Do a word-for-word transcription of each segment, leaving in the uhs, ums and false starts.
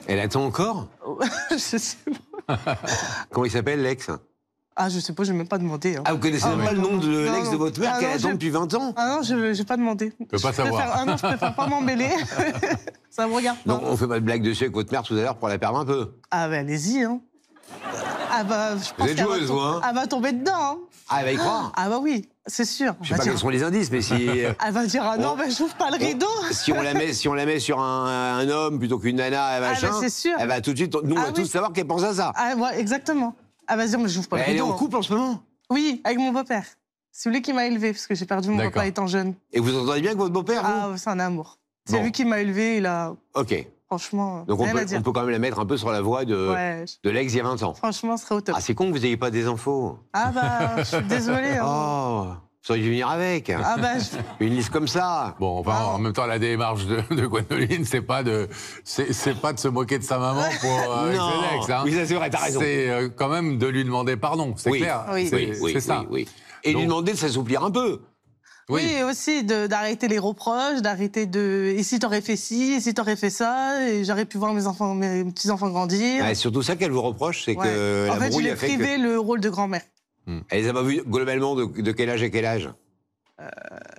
Elle attend encore? Je sais pas. Comment il s'appelle, l'ex? Ah, je sais pas, je n'ai même pas demandé. Hein. Ah, vous connaissez ah, même pas le nom de l'ex de votre mère ah, qu'elle non, attend depuis vingt ans? Ah non, je n'ai pas demandé. Je peux pas je savoir. Préfère, ah non, je préfère pas m'embêler. Ça me regarde pas. Donc, on fait pas de blague dessus avec votre mère tout à l'heure pour la perdre un peu. Ah, ben allez-y. Hein. Ah, bah, je pense vous êtes joueuse, vous, hein? Elle va tomber dedans. Hein. Ah, elle va y croire? Ah, bah oui, c'est sûr. Je sais pas dire... quels sont les indices, mais si. Elle va dire, ah non, on... ben j'ouvre pas le rideau. On... Si, on la met, si on la met sur un, un homme plutôt qu'une nana, machin, ah, ben, sûr. elle va tout de suite. Nous, on ah, va oui. tous savoir qu'elle pense à ça. Ah, ouais, exactement. Elle va dire, mais j'ouvre pas mais le rideau. Elle est en couple en ce moment? Oui, avec mon beau-père. C'est lui qui m'a élevé, parce que j'ai perdu mon papa étant jeune. Et vous entendez bien avec votre beau-père? Ah, c'est un amour. C'est bon. lui qui m'a élevé, il a. Ok. Franchement. Donc on peut, on peut quand même la mettre un peu sur la voie de, ouais. de l'ex il y a vingt ans. Franchement, ce serait au top. Ah, c'est con que vous n'ayez pas des infos. Ah, bah, je suis désolée. Hein. Oh, vous auriez dû venir avec. Ah, bah. Je... Une liste comme ça. Bon, enfin, ah. en même temps, la démarche de, de Gwendoline, c'est pas de, c'est pas de se moquer de sa maman pour euh, non. ses ex. Hein. Oui, c'est vrai, t'as raison. C'est euh, quand même de lui demander pardon, c'est oui. clair. Oui, c'est oui, oui, ça. Oui, oui. Et donc... lui demander de s'assouplir un peu. Oui, oui aussi d'arrêter les reproches, d'arrêter de. Et si t'aurais fait ci, et si t'aurais fait ça, et j'aurais pu voir mes enfants, mes petits enfants grandir. Ouais, surtout ça qu'elle vous reproche, c'est ouais. que en la fait, brouille je a fait privé que... le rôle de grand-mère. Hmm. Elle les a pas vus globalement de, de quel âge à quel âge? euh,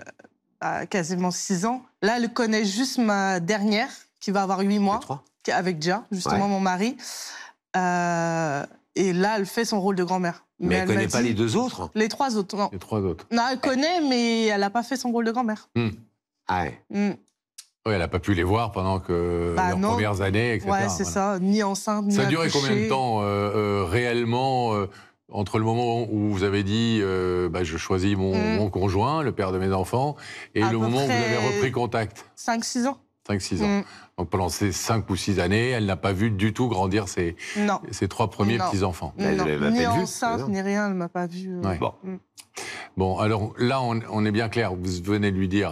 à quasiment six ans. Là, elle connaît juste ma dernière, qui va avoir huit mois, qui est avec Dia, justement ouais. mon mari. Euh, et là, elle fait son rôle de grand-mère. Mais, mais elle ne connaît pas dit... les deux autres? Les trois autres, non. Les trois autres. Non, elle connaît, mais elle n'a pas fait son rôle de grand-mère. Mmh. Ah ouais. Mmh. Oui, elle n'a pas pu les voir pendant que bah leurs non. premières années, et cetera. Ouais, c'est voilà. ça. Ni enceinte, ni Ça a duré accouchée. combien de temps, euh, euh, réellement, euh, entre le moment où vous avez dit euh, bah, je choisis mon, mmh. mon conjoint, le père de mes enfants, et à le moment où vous avez repris contact? cinq six ans. cinq six ans. Mmh. Donc pendant ces cinq ou six années, elle n'a pas vu du tout grandir ses, ses trois premiers petits-enfants. Ni enceinte, ni rien, elle ne m'a pas vu. Euh... Ouais. Bon. Mmh. Bon, alors là, on, on est bien clair. Vous venez de lui dire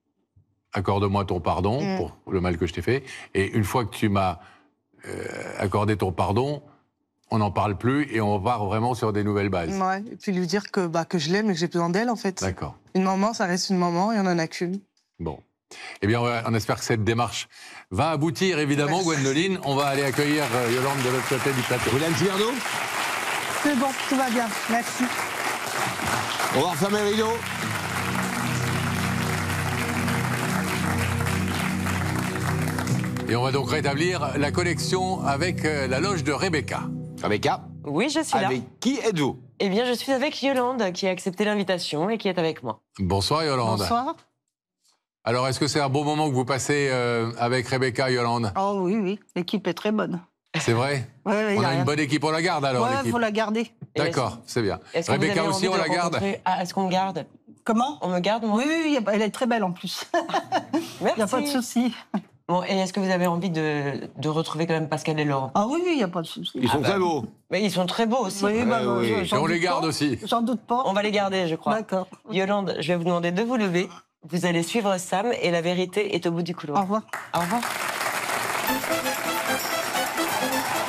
« accorde-moi ton pardon mmh. pour le mal que je t'ai fait ». Et une fois que tu m'as euh, accordé ton pardon, on n'en parle plus et on part vraiment sur des nouvelles bases. Ouais, et puis lui dire que, bah, que je l'aime et que j'ai besoin d'elle, en fait. D'accord. Une maman, ça reste une maman et on n'en a qu'une. Bon. Eh bien, on espère que cette démarche va aboutir, évidemment, ouais. Gwendoline. On va aller accueillir Yolande de l'autre côté du plateau. Vous voulez un petit verre d'eau? C'est bon, tout va bien. Merci. On va refermer le rideau. Et on va donc rétablir la connexion avec la loge de Rebecca. Rebecca? Oui, je suis là. Avec qui êtes-vous? Eh bien, je suis avec Yolande, qui a accepté l'invitation et qui est avec moi. Bonsoir, Yolande. Bonsoir. Alors, est-ce que c'est un bon moment que vous passez euh, avec Rebecca, Yolande? Oh oui, oui. L'équipe est très bonne. C'est vrai? Oui, oui. On a, a une bonne équipe, on la garde alors? Oui, il faut la garder. D'accord, c'est bien. Est-ce Rebecca aussi, on la garde? Ah, est-ce qu'on me garde? Comment? On me garde, moi? Oui, oui, oui, elle est très belle en plus. Merci. Il n'y a pas de souci. Bon, et est-ce que vous avez envie de, de retrouver quand même Pascal et Laurent? Ah oui, oui, il n'y a pas de souci. Ils sont ah très bah, beaux. Mais ils sont très beaux aussi. Oui, bah, euh, oui. Et on les garde pas. aussi. J'en doute pas. On va les garder, je crois. D'accord. Yolande, je vais vous demander de vous lever. Vous allez suivre Sam et la vérité est au bout du couloir. Au revoir. Au revoir.